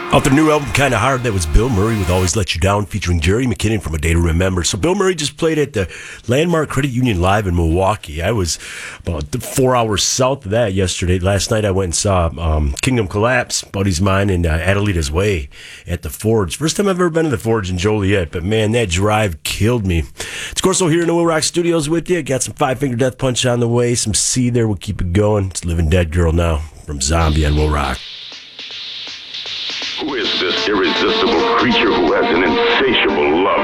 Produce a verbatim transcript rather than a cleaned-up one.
Off the new album, Kinda Hard, that was Bill Murray with Always Let You Down, featuring Jerry McKinnon from A Day to Remember. So Bill Murray just played at the Landmark Credit Union Live in Milwaukee. I was about four hours south of that yesterday. Last night I went and saw um, Kingdom Collapse, buddies of mine, in uh, Adelita's Way at the Forge. First time I've ever been to the Forge in Joliet, but man, that drive killed me. It's Corso here in the Will Rock Studios with you. Got some Five Finger Death Punch on the way, some C there. We'll keep it going. It's Living Dead Girl now from Zombie on Will Rock. Who is this irresistible creature who has an insatiable love